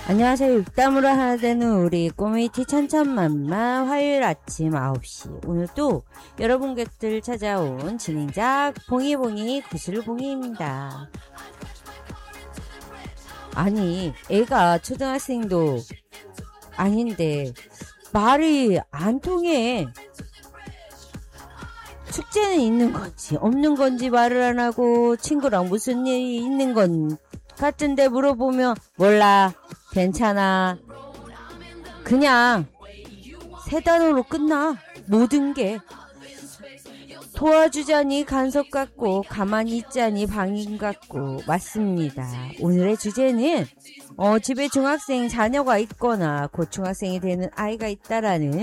안녕하세요. 육담으로 하나 되는 우리 꼬미티 천천만만 화요일 아침 9시. 오늘 또 여러분 곁을 찾아온 진행자 봉이봉이 구슬봉이입니다. 아니, 애가 초등학생도 아닌데 말이 안 통해. 축제는 있는 건지 없는 건지 말을 안 하고 친구랑 무슨 일이 있는 건 같은데 물어보면 몰라, 괜찮아, 그냥 세 단어로 끝나. 모든 게 도와주자니 간섭 같고 가만히 있자니 방임 같고. 맞습니다. 오늘의 주제는 집에 중학생 자녀가 있거나 곧 중학생이 되는 아이가 있다라는